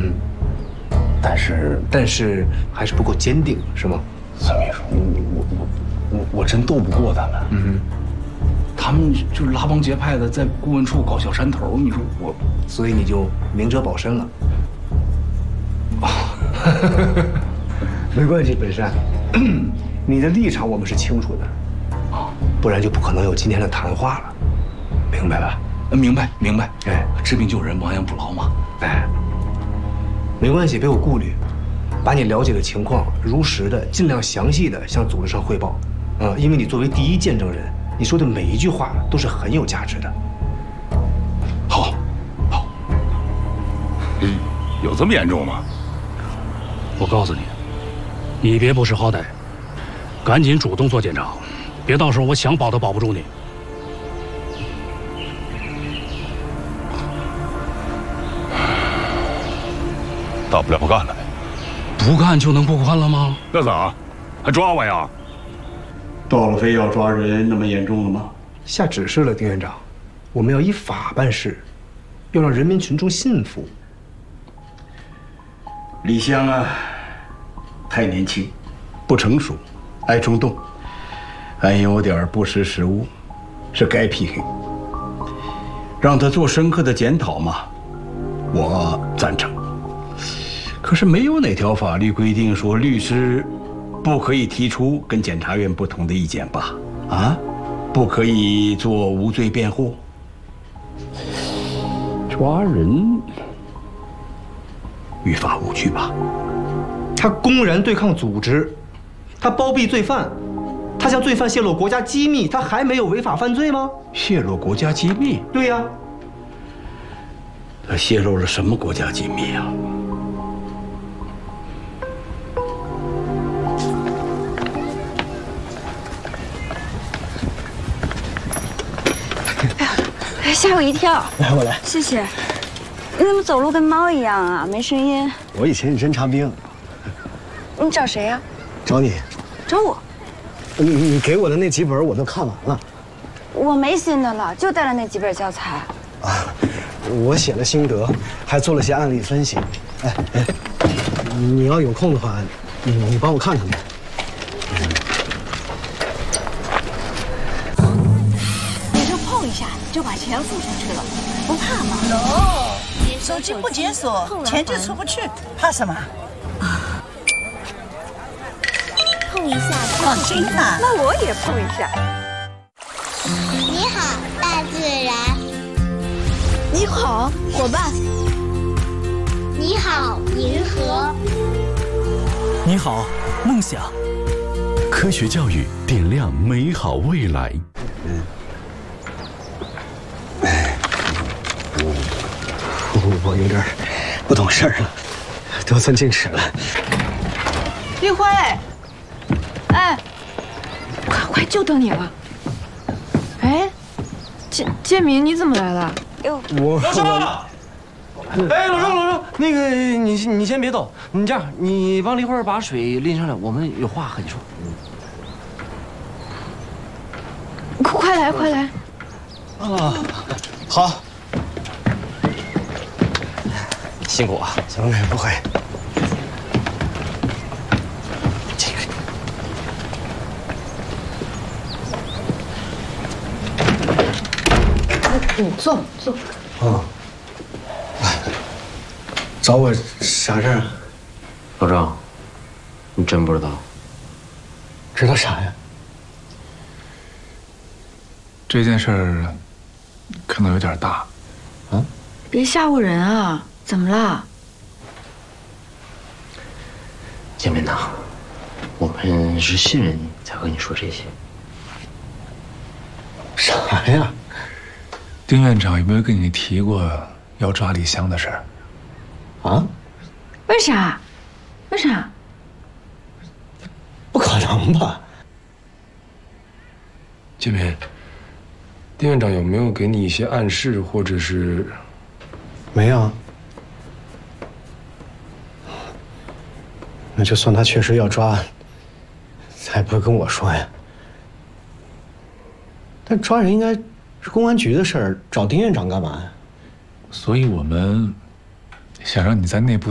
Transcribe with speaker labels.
Speaker 1: 但是还是不够坚定，是吗？
Speaker 2: 孙秘书，我真斗不过他们。他们就是拉帮结派的，在顾问处搞小山头。你说我，
Speaker 1: 所以你就明哲保身了。没关系，本山，你的立场我们是清楚的，不然就不可能有今天的谈话了，明白吧？
Speaker 2: 明白。
Speaker 1: 哎，
Speaker 2: 治病救人，亡羊补牢嘛。
Speaker 1: 哎，没关系，别有顾虑，把你了解的情况如实的、尽量详细的向组织上汇报。因为你作为第一见证人，你说的每一句话都是很有价值的。
Speaker 2: 好。
Speaker 3: 有这么严重吗？
Speaker 4: 我告诉你，你别不识好歹，赶紧主动做检查，别到时候我想保都保不住你。
Speaker 3: 大不了不干了呗。
Speaker 4: 不干就能不干了吗？
Speaker 3: 那咋？还抓我呀？
Speaker 5: 到了非要抓人那么严重了吗？
Speaker 1: 下指示了，丁院长，我们要依法办事，要让人民群众信服。
Speaker 5: 李湘啊，太年轻，不成熟，爱冲动，还有点不识时务，是该批评。让他做深刻的检讨嘛，我赞成。可是没有哪条法律规定说律师不可以提出跟检察院不同的意见吧？啊，不可以做无罪辩护。抓人，于法无据吧？
Speaker 1: 他公然对抗组织，他包庇罪犯，他向罪犯泄露国家机密，他还没有违法犯罪吗？
Speaker 5: 泄露国家机密？
Speaker 1: 对呀。
Speaker 5: 他泄露了什么国家机密啊？
Speaker 6: 吓我一跳！
Speaker 7: 来，我来。
Speaker 6: 谢谢。你怎么走路跟猫一样啊？没声音。
Speaker 7: 我以前是侦察兵。
Speaker 6: 你找谁呀？
Speaker 7: 找你。
Speaker 6: 找我？
Speaker 7: 你给我的那几本我都看完了。
Speaker 6: 我没新的了，就带了那几本教材。
Speaker 7: 啊，我写了心得，还做了些案例分析。哎，你要有空的话，你帮我看看吧。
Speaker 8: 就把钱付出去了，不怕吗？
Speaker 9: 手机不解锁，钱就出不去，怕什么？
Speaker 8: 碰一下，
Speaker 9: 放心啦。
Speaker 8: 那我也碰一下。
Speaker 10: 你好，大自然。
Speaker 8: 你好，伙伴。
Speaker 10: 你好，银河。
Speaker 11: 你好，梦想。科学教育点亮美好未来。
Speaker 7: 我有点不懂事儿了，得寸进尺了。
Speaker 8: 立辉，哎，快就等你了。哎，建明，你怎么来了？
Speaker 12: 老赵，哎，老赵，那个你先别走，你这样，你帮立辉把水拎上来，我们有话和你说。
Speaker 8: 快来！
Speaker 7: 啊，好。
Speaker 12: 辛苦啊！
Speaker 7: 不会。
Speaker 12: 这个，
Speaker 8: 你坐。
Speaker 7: 啊。找我啥事儿啊？
Speaker 12: 老赵，你真不知道？
Speaker 7: 知道啥呀？
Speaker 3: 这件事儿可能有点大。
Speaker 7: 啊？
Speaker 8: 别吓唬人啊！怎么了？
Speaker 12: 建明呐，我们是信任你才和你说这些。
Speaker 7: 啥呀？
Speaker 3: 丁院长有没有跟你提过要抓李湘的事儿？
Speaker 7: 啊？
Speaker 8: 为啥？
Speaker 7: 不可能吧？
Speaker 13: 建明，丁院长有没有给你一些暗示，或者是？
Speaker 7: 没有。那就算他确实要抓，他也不会跟我说呀。但抓人应该是公安局的事儿，找丁院长干嘛呀？
Speaker 3: 所以我们想让你在内部